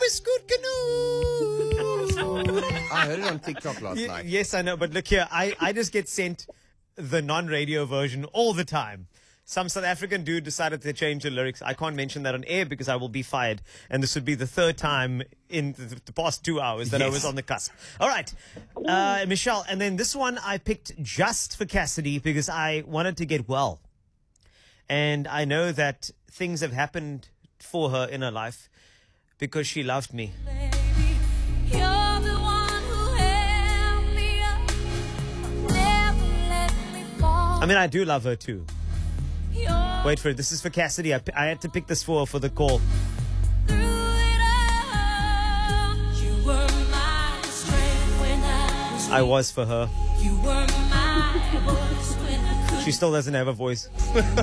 scoot canoe. I heard it on TikTok last night. Yes, I know, but look here, I just get sent the non-radio version all the time. Some South African dude decided to change the lyrics. I can't mention that on air because I will be fired. And this would be the third time in the past 2 hours that I was on the cusp. All right, Michelle. And then this one I picked just for Cassidy because I wanted to get well. And I know that things have happened for her in her life because she loved me. Baby, you're the one who held me up, never let me fall. I mean, I do love her too. You're Wait for it. This is for Cassidy. I had to pick this for the call. through it all. You were my strength when I was I was for her. weak. You were my voice when I couldn't. She still doesn't have a voice. You were my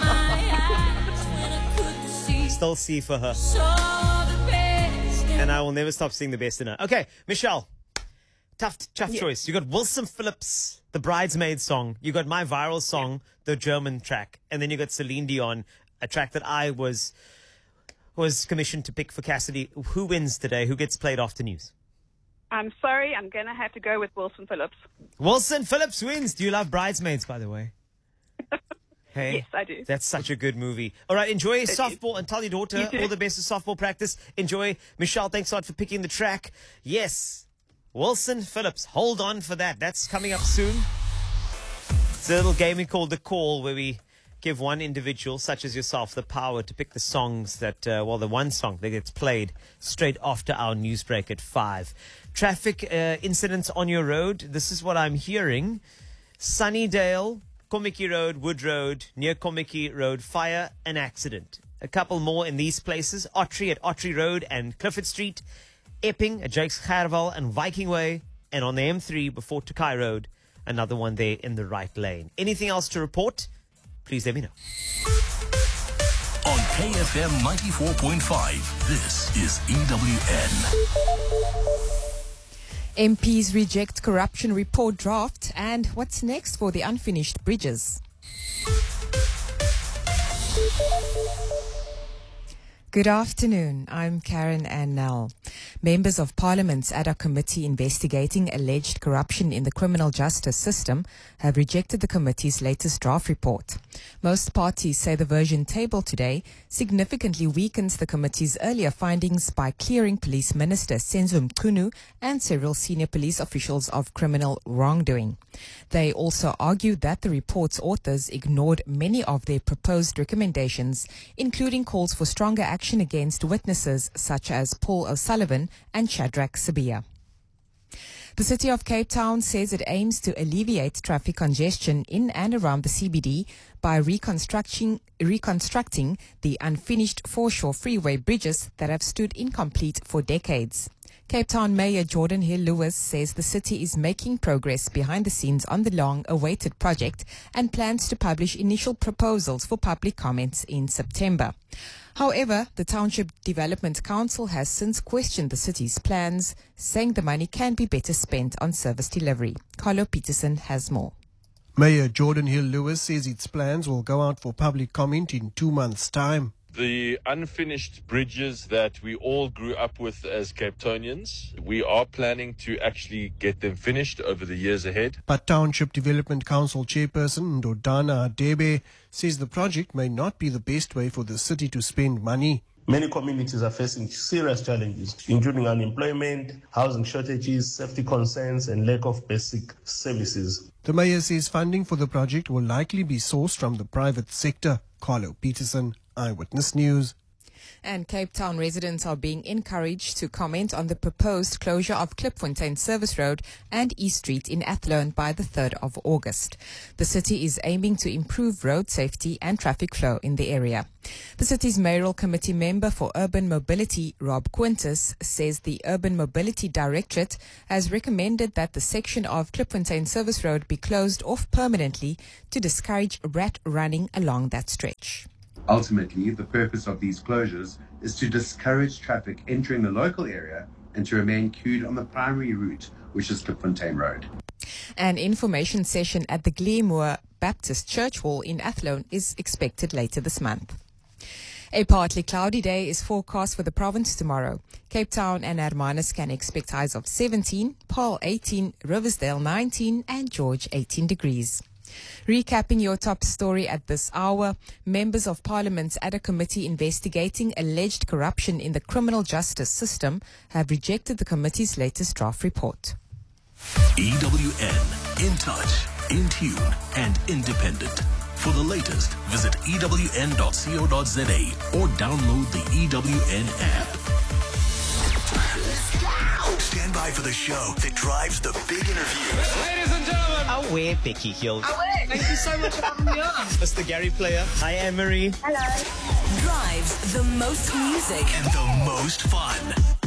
eyes when I couldn't see. Still C for her. Saw the best in And I will never stop seeing the best in her. Okay, Michelle. Tough choice. You got Wilson Phillips, the Bridesmaid song. You got my viral song, the German track. And then you got Celine Dion, a track that I was commissioned to pick for Cassidy. Who wins today? Who gets played after news? I'm sorry, I'm going to have to go with Wilson Phillips. Wilson Phillips wins. Do you love Bridesmaids, by the way? Hey, Yes, I do. That's such a good movie. All right, enjoy softball and tell your daughter You too. all the best of softball practice. Enjoy. Michelle, thanks a lot for picking the track. Yes, Wilson Phillips. Hold on for that. That's coming up soon. It's a little game we call The Call where we give one individual, such as yourself, the power to pick the songs that, the one song that gets played straight after our news break at 5. Traffic incidents on your road. This is what I'm hearing. Sunnydale, Komiki Road, Wood Road, near Komiki Road, fire, an accident. A couple more in these places. Ottery at Ottery Road and Clifford Street. Epping at Jakes Gerwel and Viking Way. And on the M3 before Tukai Road, another one there in the right lane. Anything else to report? Please let me know. On KFM 94.5, this is EWN. MPs reject corruption report draft, and what's next for the unfinished bridges? Good afternoon. I'm Karen Annell. Members of Parliament's ad hoc committee investigating alleged corruption in the criminal justice system have rejected the committee's latest draft report. Most parties say the version tabled today significantly weakens the committee's earlier findings by clearing Police Minister Senzo Mchunu and several senior police officials of criminal wrongdoing. They also argued that the report's authors ignored many of their proposed recommendations, including calls for stronger action against witnesses such as Paul O'Sullivan and Shadrach Sibia. The City of Cape Town says it aims to alleviate traffic congestion in and around the CBD by reconstructing the unfinished foreshore freeway bridges that have stood incomplete for decades. Cape Town Mayor Jordan Hill-Lewis says the city is making progress behind the scenes on the long-awaited project and plans to publish initial proposals for public comments in September. However, the Township Development Council has since questioned the city's plans, saying the money can be better spent on service delivery. Carlo Peterson has more. Mayor Jordan Hill-Lewis says its plans will go out for public comment in 2 months' time. The unfinished bridges that we all grew up with as Cape Townians, we are planning to actually get them finished over the years ahead. But Township Development Council Chairperson Ndodana Debe says the project may not be the best way for the city to spend money. Many communities are facing serious challenges, including unemployment, housing shortages, safety concerns, and lack of basic services. The mayor says funding for the project will likely be sourced from the private sector. Carlo Peterson, Eyewitness News. And Cape Town residents are being encouraged to comment on the proposed closure of Klipfontein Service Road and East Street in Athlone by the 3rd of August. The city is aiming to improve road safety and traffic flow in the area. The city's mayoral committee member for urban mobility, Rob Quintus, says the Urban Mobility Directorate has recommended that the section of Klipfontein Service Road be closed off permanently to discourage rat running along that stretch. Ultimately, the purpose of these closures is to discourage traffic entering the local area and to remain queued on the primary route, which is Klipfontein Road. An information session at the Gleemoor Baptist Church Hall in Athlone is expected later this month. A partly cloudy day is forecast for the province tomorrow. Cape Town and Hermanus can expect highs of 17, Paarl 18, Riversdale 19, and George 18 degrees. Recapping your top story at this hour, members of Parliament's ad hoc committee investigating alleged corruption in the criminal justice system have rejected the committee's latest draft report. EWN, in touch, in tune, and independent. For the latest, visit ewn.co.za or download the EWN app. Stand by for the show that drives the big interviews. Ladies and gentlemen, away Becky Hill. Thank you so much for having me on. Mr. Gary Player. Hi, Anne-Marie. Hello. Drives the most music and the most fun.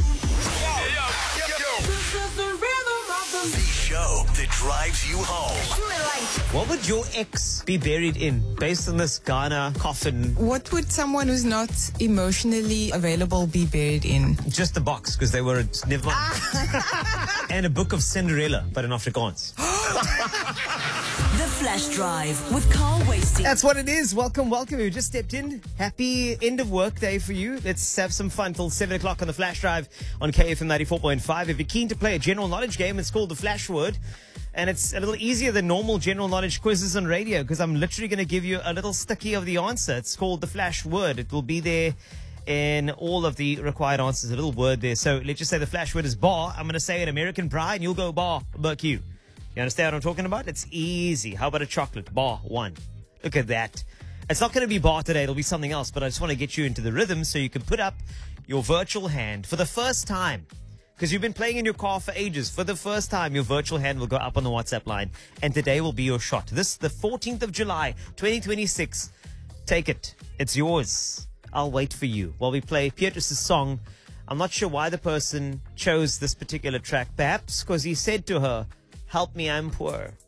This is the rhythm of The show that drives you home. What would your ex be buried in based on this Ghana coffin? What would someone who's not emotionally available be buried in? Just a box, because they were never mind. And a book of Cinderella, but in Afrikaans. The Flash Drive with Carl Wasting. That's what it is. Welcome, welcome. You just stepped in. Happy end of work day for you. Let's have some fun till 7 o'clock on the Flash Drive on KFM 94.5. If you're keen to play a general knowledge game, it's called the Flash Word. And it's a little easier than normal general knowledge quizzes on radio, because I'm literally going to give you a little sticky of the answer. It's called the Flash Word. It will be there in all of the required answers, a little word there. So let's just say the Flash Word is bar. I'm going to say an American pie and you'll go bar, Q. You understand what I'm talking about? It's easy. How about a chocolate? Bar 1. Look at that. It's not going to be bar today. It'll be something else, but I just want to get you into the rhythm so you can put up your virtual hand for the first time. Because you've been playing in your car for ages. For the first time, your virtual hand will go up on the WhatsApp line. And today will be your shot. This, the 14th of July, 2026. Take it. It's yours. I'll wait for you while we play Pietrus' song. I'm not sure why the person chose this particular track. Perhaps because he said to her, "Help me, I'm poor."